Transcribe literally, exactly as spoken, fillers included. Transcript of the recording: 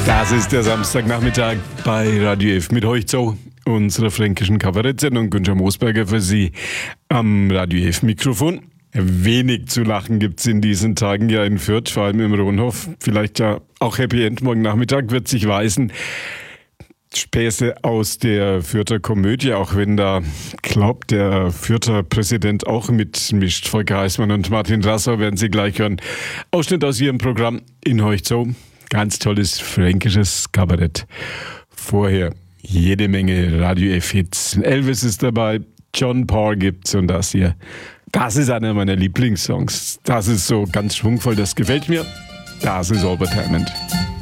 Das ist der Samstagnachmittag bei Radio F mit euch so, unserer fränkischen Kabarettsendung. Günther Moosberger für Sie am Radio F Mikrofon. Wenig zu lachen gibt's in diesen Tagen ja in Fürth, vor allem im Ronhof. Vielleicht ja auch Happy End morgen Nachmittag wird sich weisen. Späße aus der Fürther Komödie, auch wenn da, glaubt der Fürther Präsident auch mitmischt. Volker Heißmann und Martin Drassau werden Sie gleich hören. Ausschnitt aus Ihrem Programm in Heuchzow. Ganz tolles fränkisches Kabarett. Vorher jede Menge Radio F-Hits. Elvis ist dabei, John Paul gibt's und das hier. Das ist einer meiner Lieblingssongs. Das ist so ganz schwungvoll, das gefällt mir. Das ist Albert Hammond.